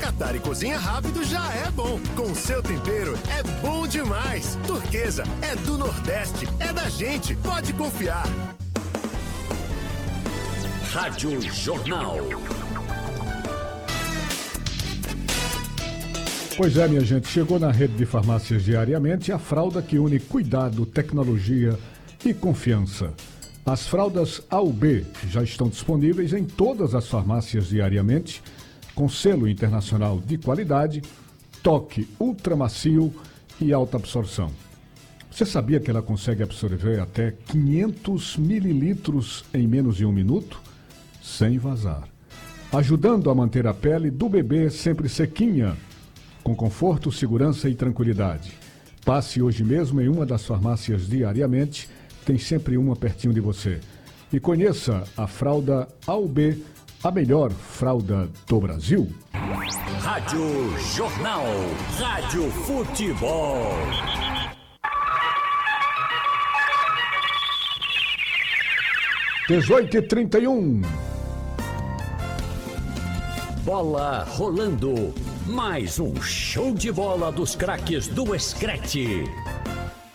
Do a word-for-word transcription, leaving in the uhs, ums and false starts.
Pacatar e Cozinha Rápido já é bom. Com seu tempero é bom demais. Turquesa é do Nordeste, é da gente, pode confiar. Rádio Jornal. Pois é, minha gente, chegou na rede de farmácias Diariamente a fralda que une cuidado, tecnologia e confiança. As fraldas A U B já estão disponíveis em todas as farmácias Diariamente, com selo internacional de qualidade, toque ultramacio e alta absorção. Você sabia que ela consegue absorver até quinhentos mililitros em menos de um minuto? Sem vazar. Ajudando a manter a pele do bebê sempre sequinha, com conforto, segurança e tranquilidade. Passe hoje mesmo em uma das farmácias Diariamente, tem sempre uma pertinho de você. E conheça a fralda A U B, a melhor fralda do Brasil. Rádio Jornal. Rádio Futebol. dezoito e trinta e um. Bola rolando. Mais um show de bola dos craques do Screte.